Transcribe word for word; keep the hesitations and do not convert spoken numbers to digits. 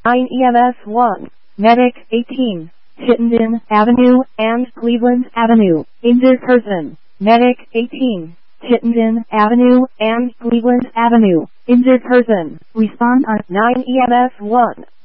nine E M S one, Medic eighteen, Chittenden Avenue and Cleveland Avenue, injured person. Medic eighteen, Chittenden Avenue and Cleveland Avenue, injured person. Respond on nine E M S one.